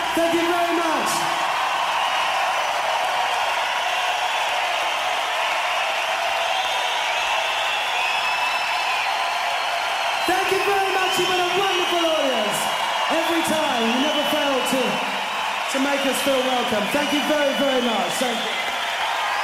Thank you very much. Thank you very much. You've been a wonderful audience. Every time, you never fail to make us feel welcome. Thank you very, very much. Thank you.